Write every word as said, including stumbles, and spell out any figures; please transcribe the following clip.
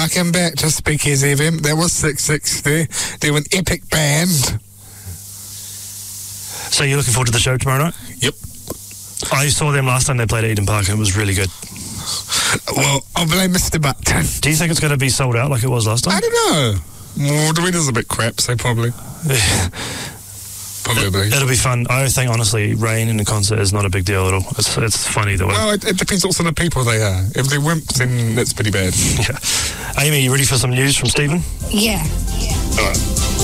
Welcome back to Speakers F M. That was six sixty. They're an epic band. So you're looking forward to the show tomorrow night? Yep. I saw them last time they played at Eden Park and it was really good. Well, I'll blame Mister Button. Do you think it's going to be sold out like it was last time? I don't know. Well, the weather's a bit crap, so probably. Probably. It, it'll be fun. I think, honestly, rain in a concert is not a big deal at all. It's, it's funny the way. Well, it, it depends what sort of people they are. If they're wimps, then that's pretty bad. Yeah. Amy, you ready for some news from Stephen? Yeah. All right.